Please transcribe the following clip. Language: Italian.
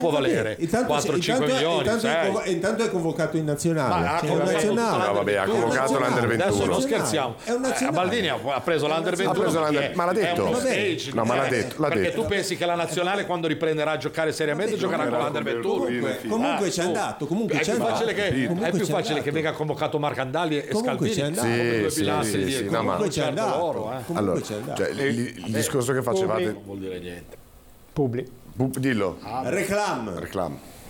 può valere 4-5 milioni. Intanto è convocato in nazionale. Ma ha convocato l'Under 21. Adesso non scherziamo. Baldini ha preso l'Under 21. Ma l'ha detto. No, ma l'ha detto. Perché tu pensi che la nazionale quando riprenderà a giocare seriamente giocherà con l'Under 21? Comunque c'è andato. È più facile che venga convocato Marcandali e Scalvini. Sì, comunque c'è andato. Allora, il discorso che facevate non vuol dire niente. Publi. Dillo. Reclam.